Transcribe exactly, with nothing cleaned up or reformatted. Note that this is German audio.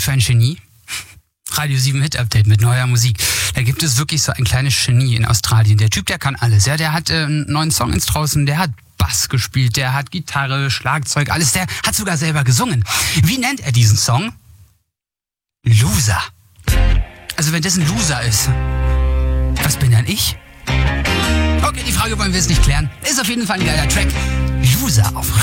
für ein Genie? Radio sieben Hit Update mit neuer Musik. Da gibt es wirklich so ein kleines Genie in Australien. Der Typ, der kann alles. Ja, der hat äh, einen neuen Song ins draußen, der hat Bass gespielt, der hat Gitarre, Schlagzeug, alles. Der hat sogar selber gesungen. Wie nennt er diesen Song? Loser. Also wenn das ein Loser ist, was bin dann ich? Okay, die Frage wollen wir jetzt nicht klären. Ist auf jeden Fall ein geiler Track. Loser auf